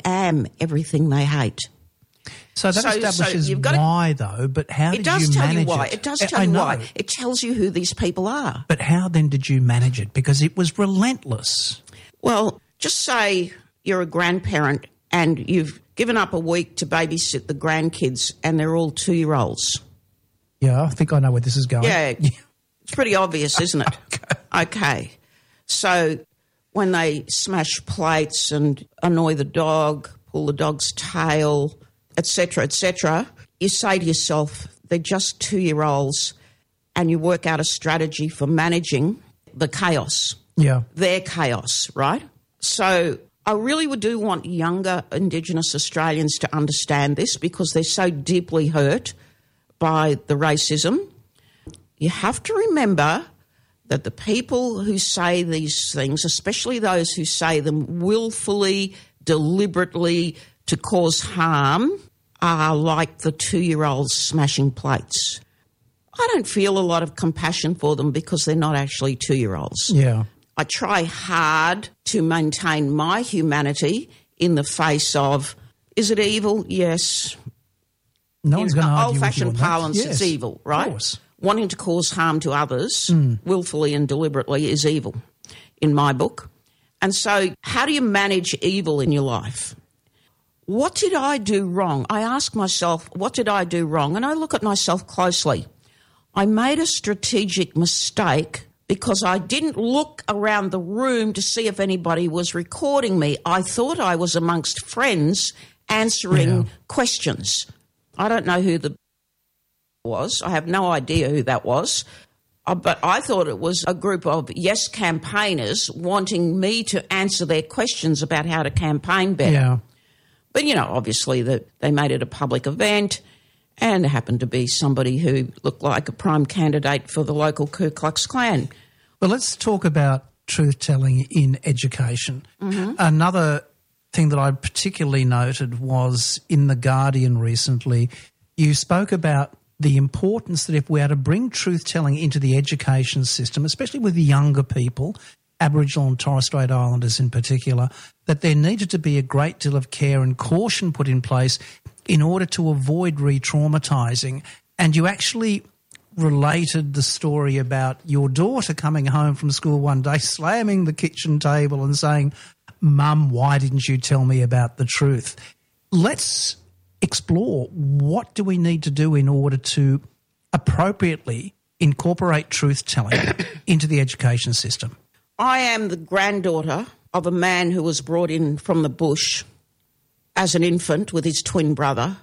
am everything they hate. So that establishes why, though, but how did you manage it? It does tell you why. It does tell you why. It tells you who these people are. But how then did you manage it? Because it was relentless. Well, just say you're a grandparent and you've given up a week to babysit the grandkids and they're all 2-year-olds. Yeah, I think I know where this is going. Yeah, it's pretty obvious, isn't it? Okay. So when they smash plates and annoy the dog, pull the dog's tail, etc., you say to yourself, they're just 2-year-olds, and you work out a strategy for managing the chaos. Yeah. Their chaos, right? So I really do want younger Indigenous Australians to understand this because they're so deeply hurt by the racism. You have to remember that the people who say these things, especially those who say them willfully, deliberately to cause harm, are like the 2-year-olds smashing plates. I don't feel a lot of compassion for them because they're not actually 2-year-olds. Yeah. I try hard to maintain my humanity in the face of, is it evil? Yes. No one's going to argue with you on that. Old-fashioned parlance, yes, it's evil, right? Of course. Wanting to cause harm to others willfully and deliberately is evil in my book. And so how do you manage evil in your life? What did I do wrong? I ask myself, what did I do wrong? And I look at myself closely. I made a strategic mistake because I didn't look around the room to see if anybody was recording me. I thought I was amongst friends answering questions. I don't know who the was. I have no idea who that was. But I thought it was a group of yes campaigners wanting me to answer their questions about how to campaign better. Yeah. But, obviously they made it a public event and there happened to be somebody who looked like a prime candidate for the local Ku Klux Klan. Well, let's talk about truth-telling in education. Mm-hmm. Another thing that I particularly noted was in The Guardian recently, you spoke about the importance that if we are to bring truth-telling into the education system, especially with younger people, Aboriginal and Torres Strait Islanders in particular, that there needed to be a great deal of care and caution put in place in order to avoid re-traumatising. And you actually related the story about your daughter coming home from school one day, slamming the kitchen table and saying, "Mum, why didn't you tell me about the truth?" Let's explore what do we need to do in order to appropriately incorporate truth-telling into the education system. I am the granddaughter of a man who was brought in from the bush as an infant with his twin brother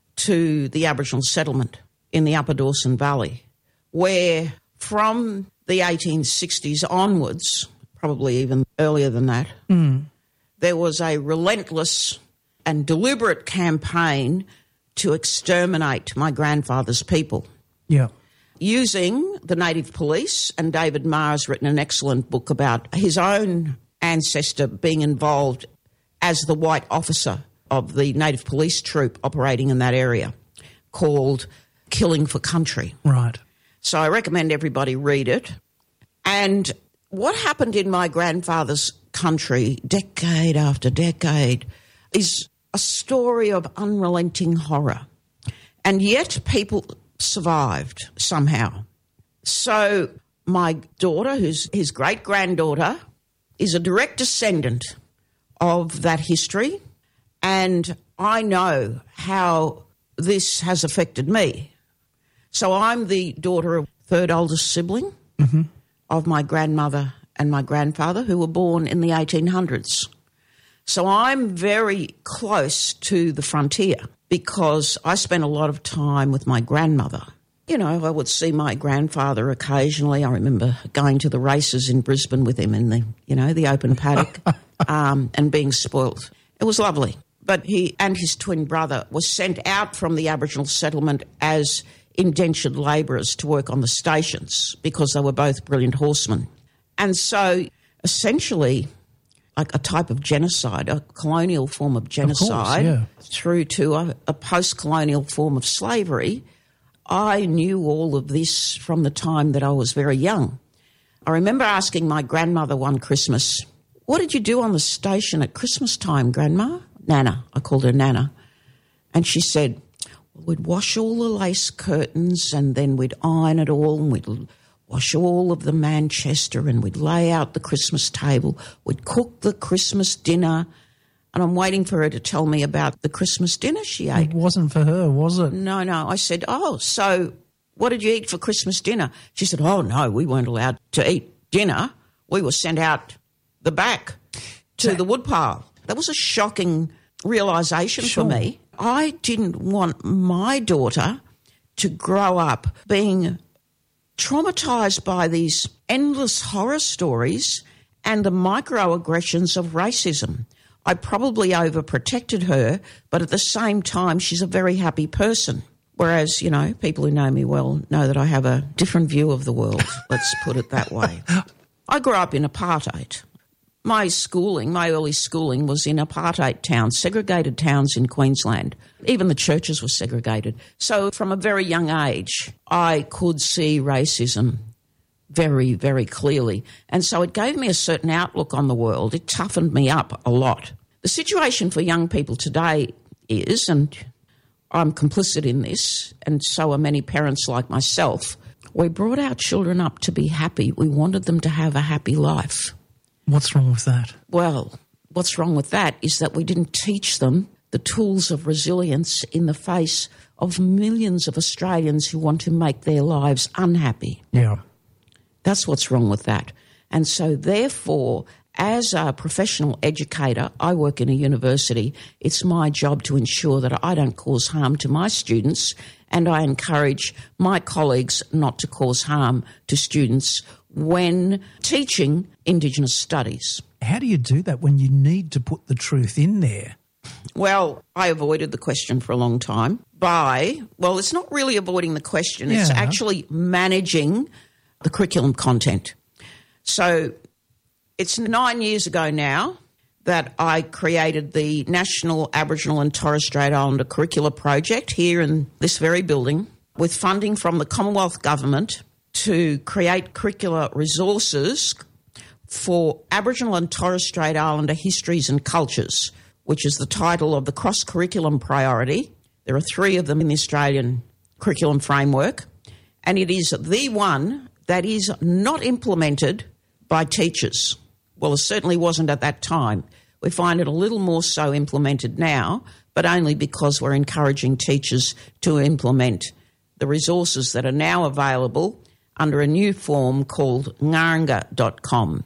to the Aboriginal settlement in the Upper Dawson Valley, where from the 1860s onwards, probably even earlier than that, there was a relentless and deliberate campaign to exterminate my grandfather's people. Yeah. Using the native police, and David Marr has written an excellent book about his own ancestor being involved as the white officer of the native police troop operating in that area, called Killing for Country. Right. So I recommend everybody read it. And what happened in my grandfather's country, decade after decade, is a story of unrelenting horror. And yet people survived somehow. So my daughter, who's his great-granddaughter, is a direct descendant of that history, and I know how this has affected me. So I'm the daughter of third oldest sibling of my grandmother and my grandfather, who were born in the 1800s. So I'm very close to the frontier because I spent a lot of time with my grandmother. You know, I would see my grandfather occasionally. I remember going to the races in Brisbane with him in the open paddock and being spoilt. It was lovely. But he and his twin brother were sent out from the Aboriginal settlement as indentured labourers to work on the stations because they were both brilliant horsemen. And so essentially like a type of genocide, a colonial form of genocide, through to a post-colonial form of slavery. I knew all of this from the time that I was very young. I remember asking my grandmother one Christmas, "What did you do on the station at Christmas time, Grandma?" Nana. I called her Nana. And she said, we'd wash all the lace curtains and then we'd iron it all and we'd wash all of the Manchester and we'd lay out the Christmas table. We'd cook the Christmas dinner. And I'm waiting for her to tell me about the Christmas dinner she ate. It wasn't for her, was it? No. I said, so what did you eat for Christmas dinner? She said, no, we weren't allowed to eat dinner. We were sent out the back to the woodpile. That was a shocking realisation for me. I didn't want my daughter to grow up being traumatised by these endless horror stories and the microaggressions of racism. I probably overprotected her, but at the same time, she's a very happy person. Whereas, people who know me well know that I have a different view of the world, let's put it that way. I grew up in apartheid. My early schooling was in apartheid towns, segregated towns in Queensland. Even the churches were segregated. So from a very young age, I could see racism very, very clearly. And so it gave me a certain outlook on the world. It toughened me up a lot. The situation for young people today is, and I'm complicit in this, and so are many parents like myself, we brought our children up to be happy. We wanted them to have a happy life. What's wrong with that? Well, what's wrong with that is that we didn't teach them the tools of resilience in the face of millions of Australians who want to make their lives unhappy. Yeah. That's what's wrong with that. And so, therefore, as a professional educator, I work in a university. It's my job to ensure that I don't cause harm to my students, and I encourage my colleagues not to cause harm to students when teaching Indigenous studies. How do you do that when you need to put the truth in there? Well, I avoided the question for a long time it's not really avoiding the question. It's actually managing the curriculum content. So it's 9 years ago now that I created the National Aboriginal and Torres Strait Islander Curricula Project here in this very building with funding from the Commonwealth Government to create curricular resources for Aboriginal and Torres Strait Islander histories and cultures, which is the title of the cross-curriculum priority. There are 3 of them in the Australian curriculum framework, and it is the one that is not implemented by teachers. Well, it certainly wasn't at that time. We find it a little more so implemented now, but only because we're encouraging teachers to implement the resources that are now available under a new form called ngarrnga.com,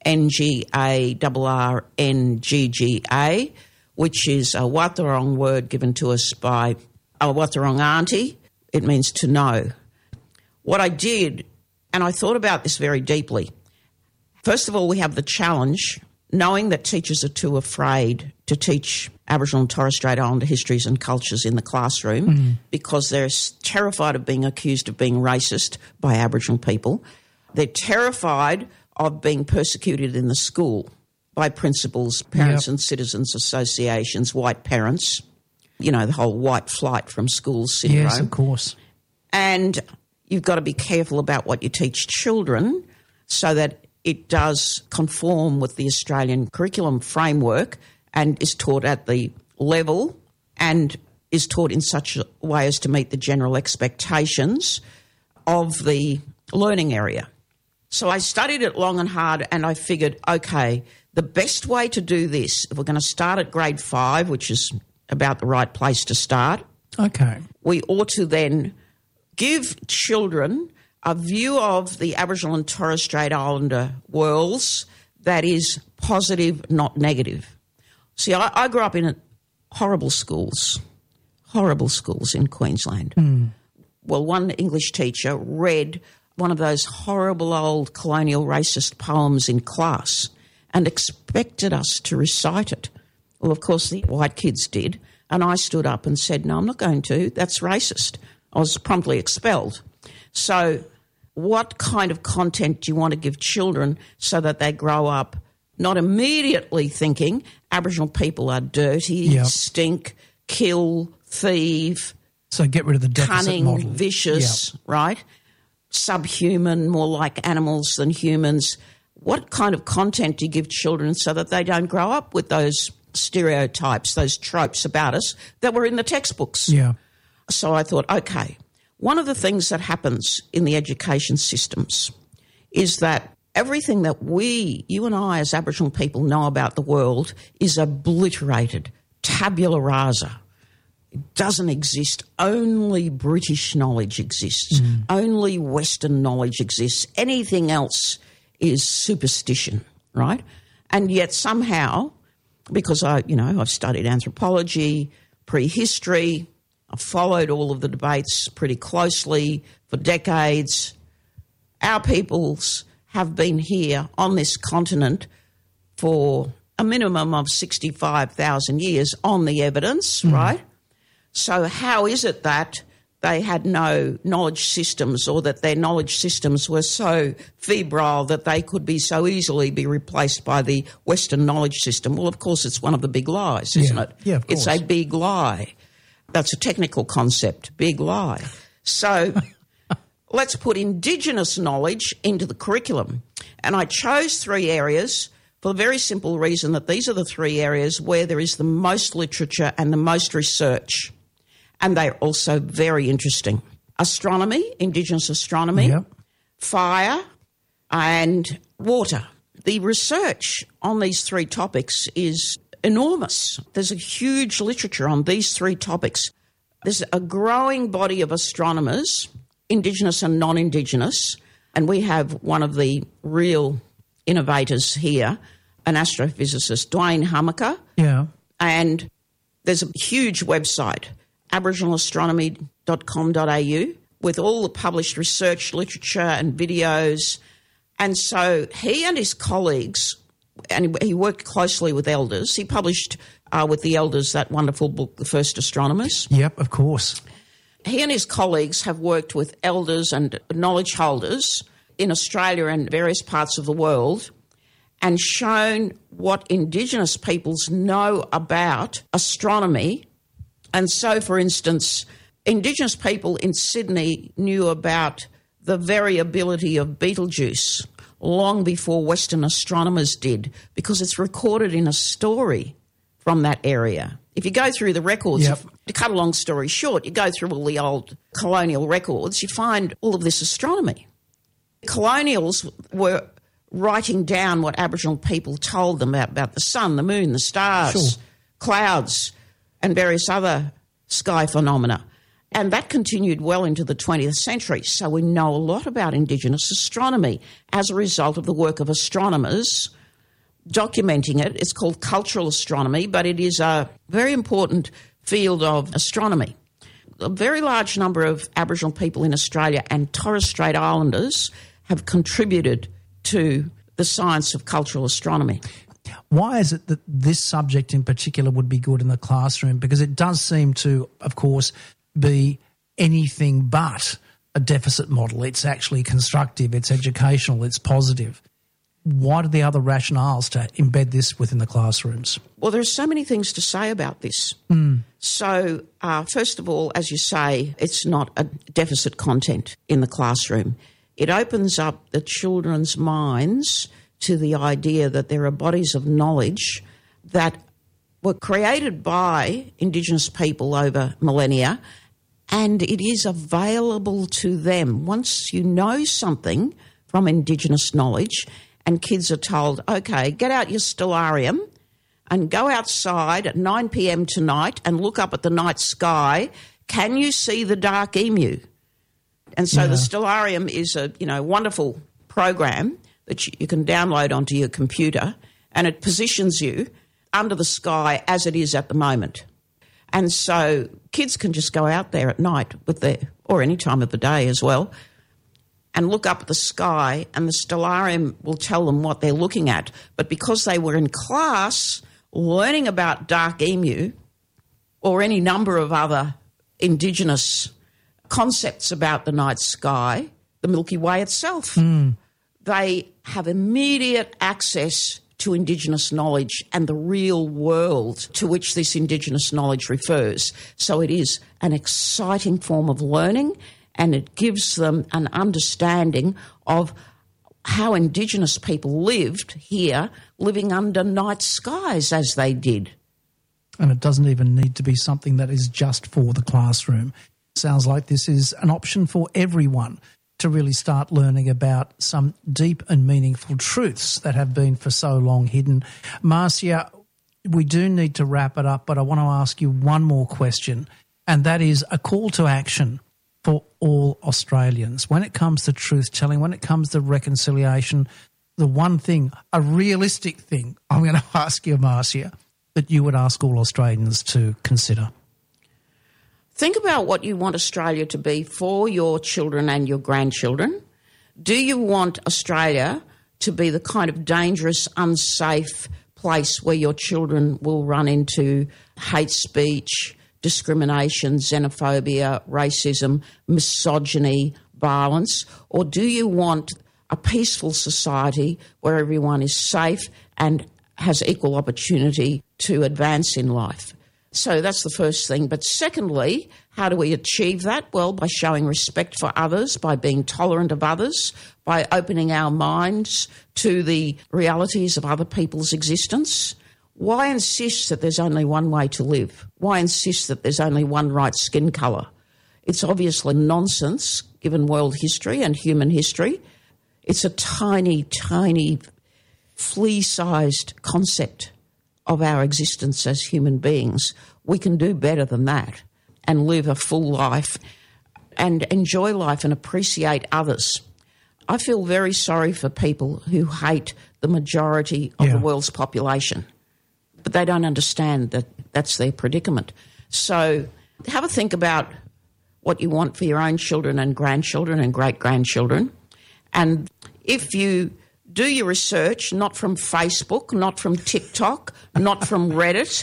Ngarrngga, which is a Wathaurong word given to us by a Wathaurong auntie. It means to know. What I did, and I thought about this very deeply, first of all, we have the challenge, knowing that teachers are too afraid to teach Aboriginal and Torres Strait Islander histories and cultures in the classroom because they're terrified of being accused of being racist by Aboriginal people. They're terrified of being persecuted in the school by principals, parents and citizens associations, white parents, the whole white flight from schools syndrome. Yes, of course. And you've got to be careful about what you teach children so that it does conform with the Australian curriculum framework and is taught at the level and is taught in such a way as to meet the general expectations of the learning area. So I studied it long and hard and I figured, okay, the best way to do this, if we're going to start at grade 5, which is about the right place to start, we ought to then give children a view of the Aboriginal and Torres Strait Islander worlds that is positive, not negative. See, I grew up in horrible schools in Queensland. Well, one English teacher read one of those horrible old colonial racist poems in class and expected us to recite it. Well, of course, the white kids did, and I stood up and said, no, I'm not going to. That's racist. I was promptly expelled. So what kind of content do you want to give children so that they grow up not immediately thinking Aboriginal people are dirty, stink, kill, thieve, so get rid of the deficit cunning, model. vicious, right? Subhuman, more like animals than humans. What kind of content do you give children so that they don't grow up with those stereotypes, those tropes about us that were in the textbooks. Yeah. So I thought, okay, one of the things that happens in the education systems is that everything that you and I as Aboriginal people know about the world is obliterated, tabula rasa. It doesn't exist. Only British knowledge exists. Only Western knowledge exists. Anything else is superstition, right? And yet somehow, because I've studied anthropology, prehistory, I've followed all of the debates pretty closely for decades. Our peoples have been here on this continent for a minimum of 65,000 years on the evidence, right? So how is it that they had no knowledge systems, or that their knowledge systems were so febrile that they could be so easily be replaced by the Western knowledge system? Well, of course, it's one of the big lies, isn't it? Yeah, of course. It's a big lie. That's a technical concept, big lie. So let's put Indigenous knowledge into the curriculum. And I chose 3 areas for the very simple reason that these are the 3 areas where there is the most literature and the most research. And they're also very interesting. Astronomy, Indigenous astronomy, fire, and water. The research on these 3 topics is enormous. There's a huge literature on these 3 topics. There's a growing body of astronomers, Indigenous and non-Indigenous, and we have one of the real innovators here, an astrophysicist, Dwayne Hummaker. Yeah. And there's a huge website, aboriginalastronomy.com.au, with all the published research, literature and videos. And so he and his colleagues, and he worked closely with elders. He published with the elders that wonderful book, The First Astronomers. Yep, of course. He and his colleagues have worked with elders and knowledge holders in Australia and various parts of the world and shown what Indigenous peoples know about astronomy. And so, for instance, Indigenous people in Sydney knew about the variability of Betelgeuse long before Western astronomers did, because it's recorded in a story from that area. If you go through the records, to cut a long story short, you go through all the old colonial records, you find all of this astronomy. Colonials were writing down what Aboriginal people told them about the sun, the moon, the stars, clouds, and various other sky phenomena. And that continued well into the 20th century. So we know a lot about Indigenous astronomy as a result of the work of astronomers documenting it. It's called cultural astronomy, but it is a very important field of astronomy. A very large number of Aboriginal people in Australia and Torres Strait Islanders have contributed to the science of cultural astronomy. Why is it that this subject in particular would be good in the classroom? Because it does seem to, of course, be anything but a deficit model. It's actually constructive, it's educational, it's positive. What are the other rationales to embed this within the classrooms? Well, there's so many things to say about this. So, first of all, as you say, it's not a deficit content in the classroom. It opens up the children's minds to the idea that there are bodies of knowledge that were created by Indigenous people over millennia, and it is available to them. Once you know something from Indigenous knowledge and kids are told, okay, get out your stellarium and go outside at 9 p.m. tonight and look up at the night sky. Can you see the dark emu? And so the stellarium is a wonderful program that you can download onto your computer, and it positions you under the sky as it is at the moment. And so kids can just go out there at night or any time of the day as well, and look up at the sky, and the stellarium will tell them what they're looking at. But because they were in class learning about dark emu or any number of other Indigenous concepts about the night sky, the Milky Way itself, they have immediate access to Indigenous knowledge and the real world to which this Indigenous knowledge refers. So it is an exciting form of learning, and it gives them an understanding of how Indigenous people lived here, living under night skies as they did. And it doesn't even need to be something that is just for the classroom. Sounds like this is an option for everyone to really start learning about some deep and meaningful truths that have been for so long hidden. Marcia, we do need to wrap it up, but I want to ask you one more question, and that is a call to action for all Australians. When it comes to truth-telling, when it comes to reconciliation, the one thing, a realistic thing, I'm going to ask you, Marcia, that you would ask all Australians to consider. Think about what you want Australia to be for your children and your grandchildren. Do you want Australia to be the kind of dangerous, unsafe place where your children will run into hate speech, discrimination, xenophobia, racism, misogyny, violence? Or do you want a peaceful society where everyone is safe and has equal opportunity to advance in life? So that's the first thing. But secondly, how do we achieve that? Well, by showing respect for others, by being tolerant of others, by opening our minds to the realities of other people's existence. Why insist that there's only one way to live? Why insist that there's only one right skin colour? It's obviously nonsense, given world history and human history. It's a tiny, tiny, flea-sized concept of our existence as human beings. We can do better than that and live a full life and enjoy life and appreciate others. I feel very sorry for people who hate the majority of the world's population, but they don't understand that that's their predicament. So have a think about what you want for your own children and grandchildren and great-grandchildren. And if you do your research, not from Facebook, not from TikTok, not from Reddit,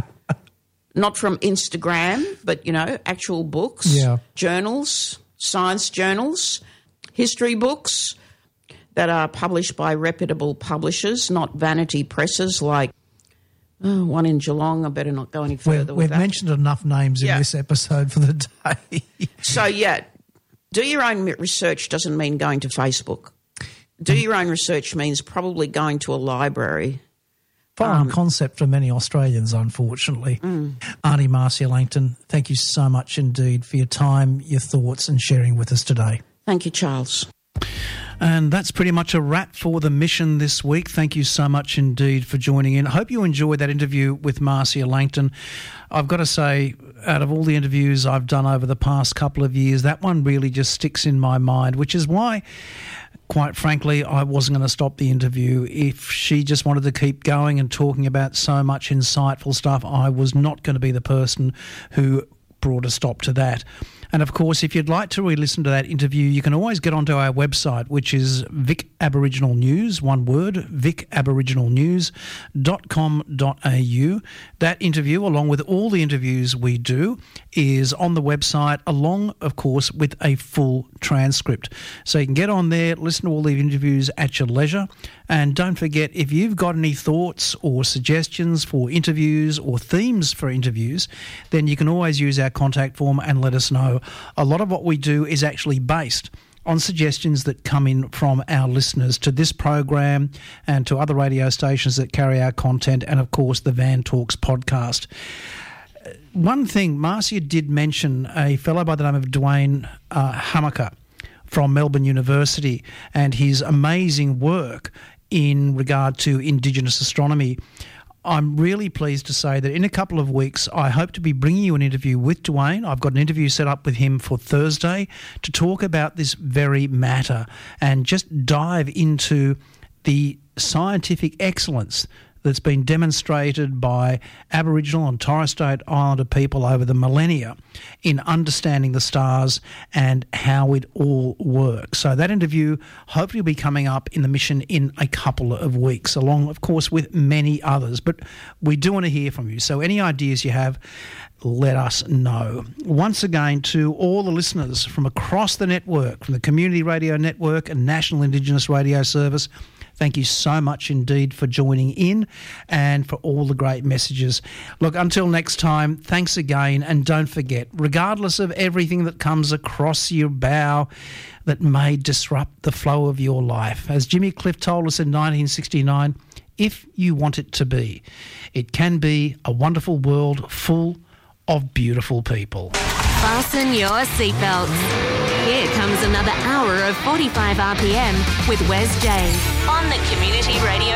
not from Instagram, but, actual books, journals, science journals, history books that are published by reputable publishers, not vanity presses like one in Geelong. I better not go any further with that. We've mentioned enough names in this episode for the day. So, do your own research doesn't mean going to Facebook. Do your own research means probably going to a library. Foreign concept for many Australians, unfortunately. Aunty Marcia Langton, thank you so much indeed for your time, your thoughts and sharing with us today. Thank you, Charles. And that's pretty much a wrap for The Mission this week. Thank you so much indeed for joining in. I hope you enjoyed that interview with Marcia Langton. I've got to say, out of all the interviews I've done over the past couple of years, that one really just sticks in my mind, which is why, quite frankly, I wasn't going to stop the interview. If she just wanted to keep going and talking about so much insightful stuff, I was not going to be the person who brought a stop to that. And, of course, if you'd like to re-listen to that interview, you can always get onto our website, which is Vic Aboriginal News, one word, vicaboriginalnews.com.au. That interview, along with all the interviews we do, is on the website, along, of course, with a full transcript. So you can get on there, listen to all the interviews at your leisure. And don't forget, if you've got any thoughts or suggestions for interviews or themes for interviews, then you can always use our contact form and let us know. A lot of what we do is actually based on suggestions that come in from our listeners to this program and to other radio stations that carry our content and, of course, the Van Talks podcast. One thing, Marcia did mention a fellow by the name of Dwayne Hammaker from Melbourne University and his amazing work in regard to Indigenous astronomy. I'm really pleased to say that in a couple of weeks, I hope to be bringing you an interview with Dwayne. I've got an interview set up with him for Thursday to talk about this very matter and just dive into the scientific excellence that's been demonstrated by Aboriginal and Torres Strait Islander people over the millennia in understanding the stars and how it all works. So that interview hopefully will be coming up in The Mission in a couple of weeks, along, of course, with many others. But we do want to hear from you. So any ideas you have, let us know. Once again, to all the listeners from across the network, from the Community Radio Network and National Indigenous Radio Service, thank you so much indeed for joining in and for all the great messages. Look, until next time, thanks again. And don't forget, regardless of everything that comes across your bow that may disrupt the flow of your life, as Jimmy Cliff told us in 1969, if you want it to be. It can be a wonderful world full of beautiful people. Fasten your seatbelts. Here comes another hour of 45 RPM with Wes J on the Community Radio